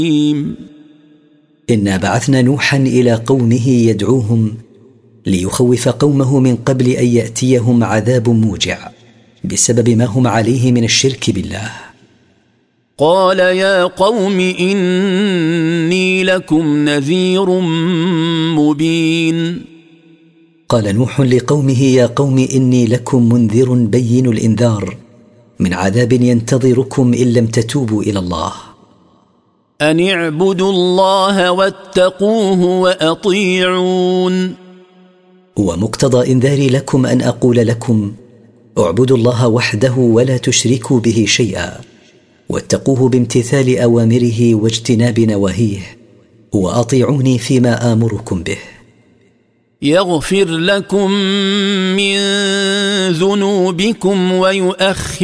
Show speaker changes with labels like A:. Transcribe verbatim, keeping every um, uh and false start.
A: إنا بعثنا نوحا إلى قومه يدعوهم ليخوف قومه من قبل أن يأتيهم عذاب موجع بسبب ما هم عليه من الشرك بالله.
B: قال يا قوم إني لكم نذير مبين.
A: قال نوح لقومه يا قوم إني لكم منذر بين الإنذار من عذاب ينتظركم إن لم تتوبوا إلى الله.
B: أن اعبدوا الله واتقوه وأطيعون.
A: ومقتضى إنذاري لكم أن أقول لكم اعبدوا الله وحده ولا تشركوا به شيئا، واتقوه بامتثال أوامره واجتناب نواهيه، وأطيعوني فيما آمركم به.
B: يغفر لكم من ذنوبكم ويؤخر